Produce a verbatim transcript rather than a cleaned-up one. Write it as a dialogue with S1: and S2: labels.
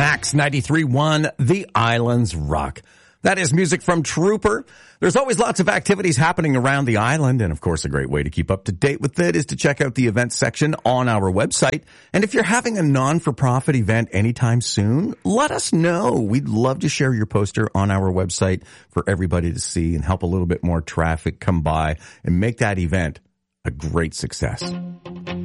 S1: Max ninety-three point one, The Islands Rock. That is music from Trooper. There's always lots of activities happening around the island, and of course a great way to keep up to date with it is to check out the events section on our website. And if you're having a non-for-profit event anytime soon, let us know. We'd love to share your poster on our website for everybody to see and help a little bit more traffic come by and make that event a great success.